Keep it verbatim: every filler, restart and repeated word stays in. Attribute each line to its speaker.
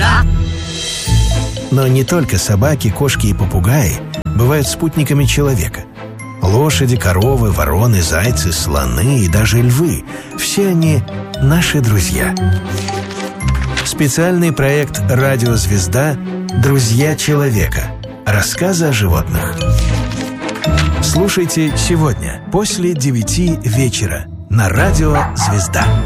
Speaker 1: «Звезда».
Speaker 2: Но не только собаки, кошки и попугаи бывают спутниками человека. Лошади, коровы, вороны, зайцы, слоны и даже львы – все они наши друзья. Специальный проект «Радио Звезда» «Друзья человека». Рассказы о животных. Слушайте сегодня после девяти вечера на Радио Звезда.